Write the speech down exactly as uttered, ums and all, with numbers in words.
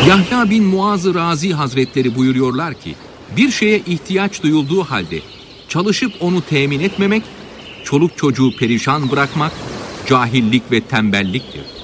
Yahya bin Muaz-ı Razi Hazretleri buyuruyorlar ki, bir şeye ihtiyaç duyulduğu halde çalışıp onu temin etmemek, çoluk çocuğu perişan bırakmak, cahillik ve tembelliktir.